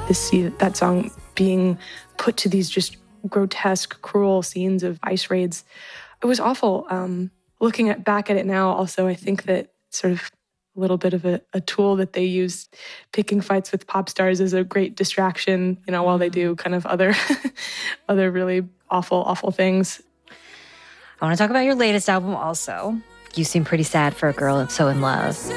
to see that song being put to these just grotesque, cruel scenes of ICE raids. It was awful. Looking back at it now, also, I think that sort of a little bit of a tool that they use, picking fights with pop stars, is a great distraction, while they do kind of other really awful things. I want to talk about your latest album also. You seem pretty sad for a girl so in love.